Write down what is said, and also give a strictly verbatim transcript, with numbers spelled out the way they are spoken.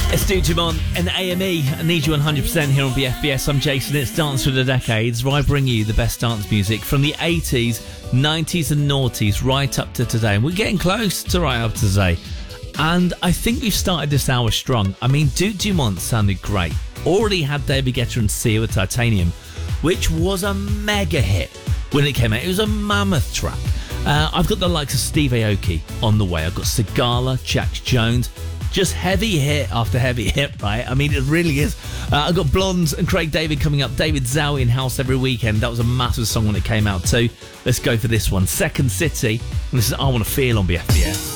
It's Digimon and A M E. I need you one hundred percent here on B F B S. I'm Jason. It's Dance Through the Decades, where I bring you the best dance music from the eighties, nineties and noughties right up to today. And we're getting close to right up to today. And I think we've started this hour strong. I mean, Duke Dumont sounded great. Already had David Guetta and Sia with Titanium, which was a mega hit when it came out. It was a mammoth track. Uh, I've got the likes of Steve Aoki on the way. I've got Sigala, Jax Jones. Just heavy hit after heavy hit, right? I mean, it really is. Uh, I've got Blondes and Craig David coming up. David Zowie in House Every Weekend. That was a massive song when it came out too. Let's go for this one. Second City. And this is I Want to Feel on B F B S.